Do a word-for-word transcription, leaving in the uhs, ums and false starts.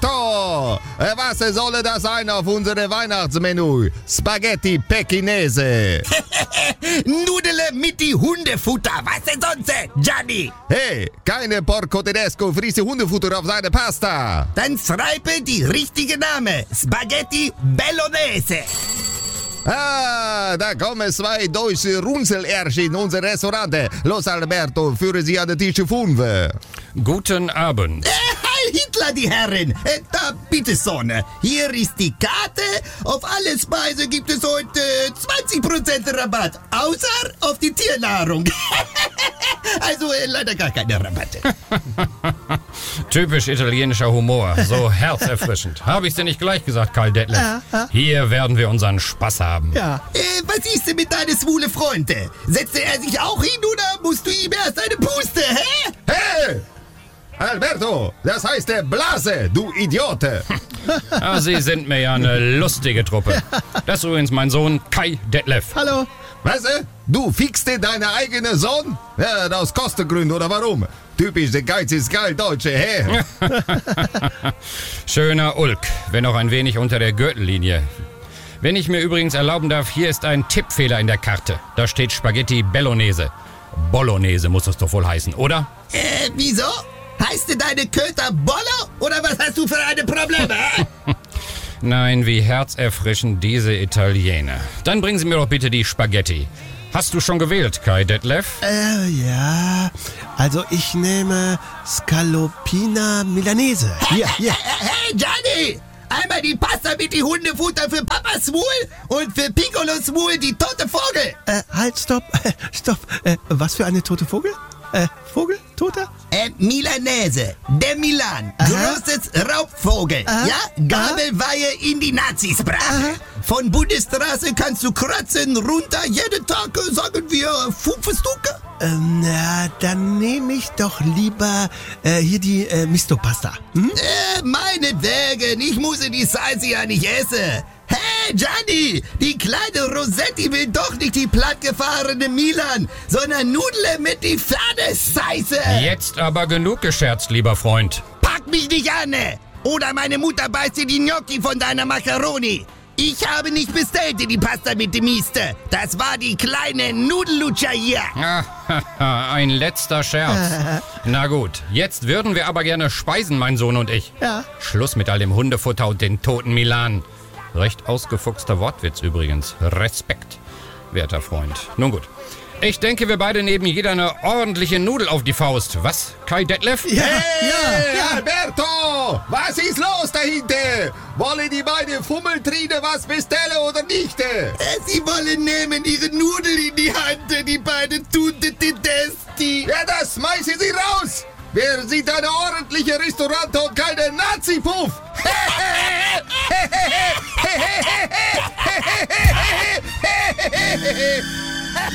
Alberto, äh, was soll das sein auf unserem Weihnachtsmenü? Spaghetti Pekkinese. Nudeln mit die Hundefutter, was denn sonst, Gianni? Hey, keine Porco Tedesco frische Hundefutter auf seine Pasta. Dann schreibe die richtige Name, Spaghetti Bolognese. Ah, da kommen zwei deutsche Runzelärsche in unser Restaurant. Los, Alberto, führe sie an den Tisch fünf. Guten Abend. Äh, Heil Hitler, die Herren. Äh, da, bitte, Sonne. Hier ist die Karte. Auf alle Speise gibt es heute zwanzig Prozent Rabatt. Außer auf die Tiernahrung. Also äh, leider gar keine Rabatte. Typisch italienischer Humor. So herzerfrischend. Habe ich dir nicht gleich gesagt, Karl Detlef? Ja, ja. Hier werden wir unseren Spaß haben. Ja. Äh, was ist denn mit deinen schwule Freunde? Setzte er sich auch hin oder musst du ihm erst eine Puste, hä? Hey! Alberto, das heißt der Blase, du Idiote. Ah, Sie sind mir ja eine lustige Truppe. Das ist übrigens mein Sohn Kai Detlef. Hallo. Was? äh? Du fixte deinen eigenen Sohn? Ja, aus Kostengründen oder warum? Typisch, der Geiz ist geil, Deutsche, hä? Schöner Ulk, wenn auch ein wenig unter der Gürtellinie. Wenn ich mir übrigens erlauben darf, hier ist ein Tippfehler in der Karte. Da steht Spaghetti Bolognese. Bolognese muss es doch wohl heißen, oder? Äh, wieso? Heißt denn deine Köter Bollo? Oder was hast du für eine Probleme? Nein, wie herzerfrischend diese Italiener. Dann bringen Sie mir doch bitte die Spaghetti. Hast du schon gewählt, Kai Detlef? Äh, ja. Also ich nehme Scallopina Milanese. Hier, hier. Hey, Gianni! Einmal die Pasta mit die Hundefutter für Papa Smul und für Piccolo Smul die tote Vogel. Äh, halt, stopp. Stopp. Äh, was für eine tote Vogel? Äh, Vogel? Toter? Äh, Milanese, der Milan, Aha. großes Raubvogel, Aha. ja, Gabelweihe in die Nazisprache. Von Bundesstraße kannst du kratzen, runter, jeden Tag, äh, sagen wir, fünf Stücke. Ähm, na, dann nehme ich doch lieber äh, hier die äh, Misto-Pasta. Hm? Äh, meinetwegen, ich muss die Salsa ja nicht essen. Hey, Gianni, die kleine Rosetti will doch nicht die plattgefahrene Milan, sondern Nudeln mit die Pferdeseiße. Jetzt aber genug gescherzt, lieber Freund. Pack mich nicht an, oder meine Mutter beißt dir die Gnocchi von deiner Macaroni. Ich habe nicht bestellt die Pasta mit dem Miste. Das war die kleine Nudellutscher hier. Ah, ein letzter Scherz. Na gut, jetzt würden wir aber gerne speisen, mein Sohn und ich. Ja. Schluss mit all dem Hundefutter und den toten Milan. Recht ausgefuchster Wortwitz übrigens. Respekt, werter Freund. Nun gut. Ich denke, wir beide nehmen jeder eine ordentliche Nudel auf die Faust. Was, Kai Detlef? Ja, Hey, ja, ja. Alberto, was ist los dahinter? Wollen die beiden Fummeltrine was bestellen oder nicht? Äh, Sie wollen nehmen ihre Nudeln in die Hand, die beiden Tunte Tedeschi. Ja, das schmeißen Sie raus. Wir sind eine ordentliche Restaurant und keine Nazi-Puff.